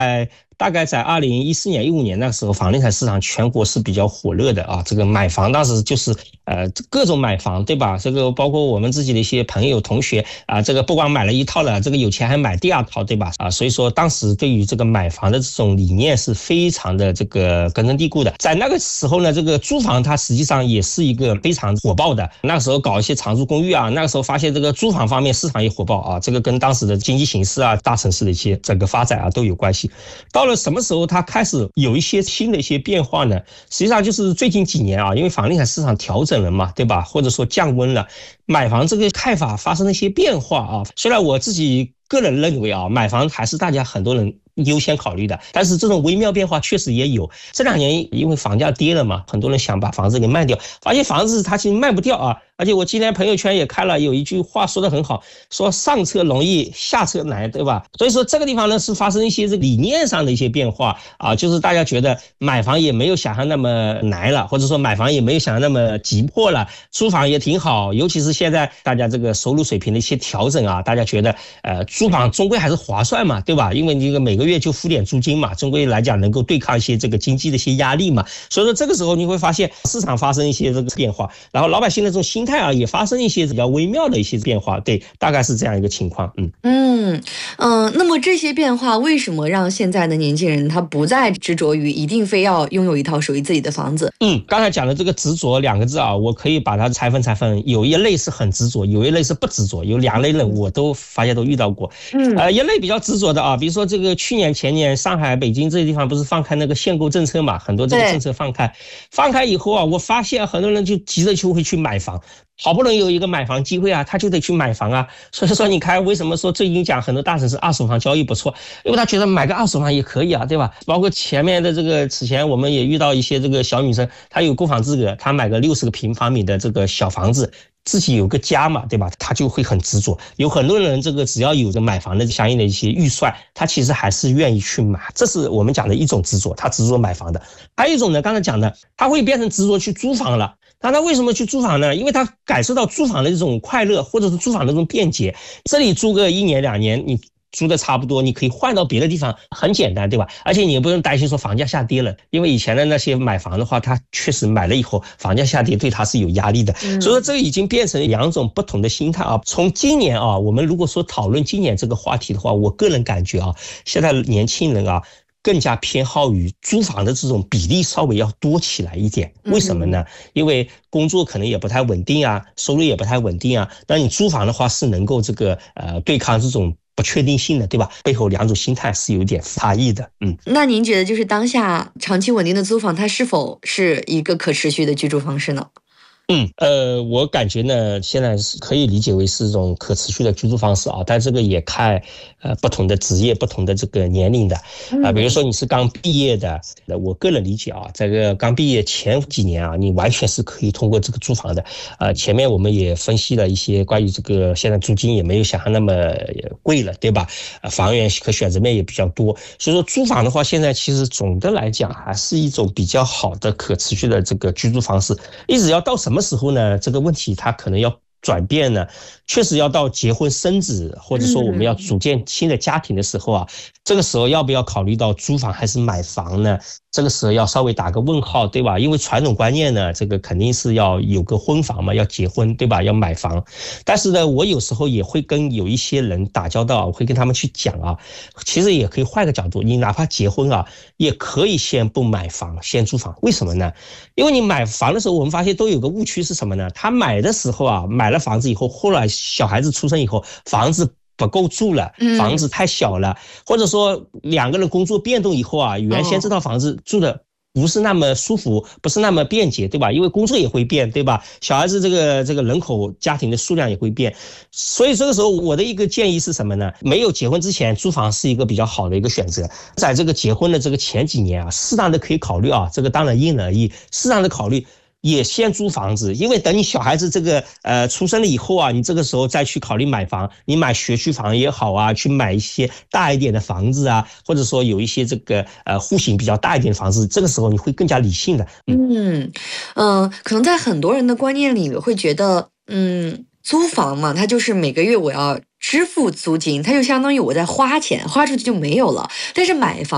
大概在2014年、15年那个时候，房地产市场全国是比较火热的啊。这个买房当时就是各种买房，对吧？这个包括我们自己的一些朋友、同学啊，这个不光买了一套了，这个有钱还买第二套，对吧？啊，所以说当时对于这个买房的这种理念是非常的这个根深蒂固的。在那个时候呢，这个租房它实际上也是一个非常火爆的。那个时候搞一些长租公寓啊，那个时候发现这个租房方面市场也火爆啊，这个跟当时的经济形势啊、大城市的一些整个发展啊都有关系。到了什么时候它开始有一些新的一些变化呢？实际上就是最近几年啊，因为房地产市场调整了嘛，对吧？或者说降温了，买房这个看法发生了一些变化啊。虽然我自己个人认为啊，买房还是大家很多人优先考虑的，但是这种微妙变化确实也有。这2年因为房价跌了嘛，很多人想把房子给卖掉，发现房子它其实卖不掉啊。而且我今天朋友圈也看了，有一句话说得很好，说上车容易下车难，对吧？所以说这个地方呢是发生一些这理念上的一些变化啊，就是大家觉得买房也没有想象那么难了，或者说买房也没有想象那么急迫了，租房也挺好。尤其是现在大家这个收入水平的一些调整啊，大家觉得租房终归还是划算嘛，对吧？因为这个每个月就付点租金嘛，终归来讲能够对抗一些这个经济的一些压力嘛。所以说这个时候你会发现市场发生一些这个变化，然后老百姓的这种心态啊也发生一些比较微妙的一些变化，对，大概是这样一个情况。 那么这些变化为什么让现在的年轻人他不再执着于一定非要拥有一套属于自己的房子？ 刚才讲的这个执着2个字啊，我可以把它拆分，有一类是很执着，有一类是不执着，有2类人我都发现都遇到过。一类比较执着的啊，比如说这个去年前年上海、北京这些地方不是放开那个限购政策嘛，很多这个政策放开以后啊，我发现很多人就急着就会去买房。好不容易有一个买房机会啊，他就得去买房啊。所以说你看为什么说最近讲很多大城市二手房交易不错，因为他觉得买个二手房也可以啊，对吧？包括前面的这个此前我们也遇到一些这个小女生，她有购房资格，她买个60个平方米的这个小房子，自己有个家嘛，对吧？他就会很执着。有很多人这个只要有着买房的相应的一些预算，他其实还是愿意去买，这是我们讲的一种执着，他执着买房的。还有一种呢，刚才讲的，他会变成执着去租房了。那他为什么去租房呢？因为他感受到租房的这种快乐，或者是租房的这种便捷。这里租个1年2年，你租的差不多，你可以换到别的地方，很简单，对吧？而且你也不用担心说房价下跌了，因为以前的那些买房的话，他确实买了以后房价下跌对他是有压力的。所以说这已经变成2种不同的心态啊。从今年啊，我们如果说讨论今年这个话题的话，我个人感觉啊，现在年轻人啊更加偏好于租房的这种比例稍微要多起来一点。为什么呢？因为工作可能也不太稳定啊，收入也不太稳定啊。那你租房的话是能够这个对抗这种不确定性的，对吧？背后2种心态是有点差异的。 那您觉得就是当下长期稳定的租房，它是否是一个可持续的居住方式呢？ 我感觉呢，现在是可以理解为是一种可持续的居住方式啊，但这个也看不同的职业、不同的这个年龄的比如说你是刚毕业的，我个人理解啊，这个刚毕业前几年啊，你完全是可以通过这个租房的。前面我们也分析了一些关于这个现在租金也没有想象那么贵了，对吧？房源和选择面也比较多，所以说租房的话，现在其实总的来讲还是一种比较好的可持续的这个居住方式。一直要到什么时候呢？这个问题它可能要转变呢，确实要到结婚生子，或者说我们要组建新的家庭的时候啊，这个时候要不要考虑到租房还是买房呢？这个时候要稍微打个问号，对吧？因为传统观念呢，这个肯定是要有个婚房嘛，要结婚，对吧？要买房。但是呢，我有时候也会跟有一些人打交道，我会跟他们去讲啊，其实也可以换个角度，你哪怕结婚啊，也可以先不买房，先租房。为什么呢？因为你买房的时候，我们发现都有个误区是什么呢？他买的时候啊，买了房子以后，后来小孩子出生以后，房子不够住了，房子太小了，或者说2个人工作变动以后啊，原先这套房子住的不是那么舒服，不是那么便捷，对吧？因为工作也会变，对吧？小孩子这个人口家庭的数量也会变，所以这个时候我的一个建议是什么呢？没有结婚之前，租房是一个比较好的一个选择。在这个结婚的这个前几年啊，适当的可以考虑啊，这个当然因人而异，适当的考虑。也先租房子，因为等你小孩子这个出生了以后啊，你这个时候再去考虑买房，你买学区房也好啊，去买一些大一点的房子啊，或者说有一些这个户型比较大一点的房子，这个时候你会更加理性的。 可能在很多人的观念里会觉得，租房嘛，它就是每个月我要支付租金，它就相当于我在花钱，花出去就没有了。但是买房